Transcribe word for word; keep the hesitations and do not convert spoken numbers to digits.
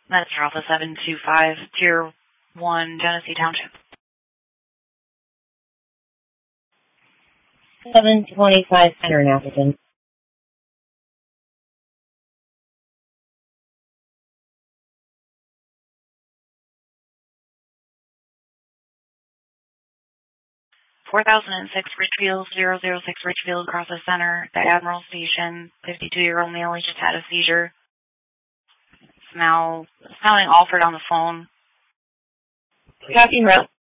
That's Alpha seven two five, Tier one, Genesee Township. seven twenty-five Center in Appleton. four thousand six Richfield, zero zero six Richfield, across the center, the Admiral Station. fifty-two-year-old male, he just had a seizure. It's now sounding Alfred on the phone. Copy, Rep.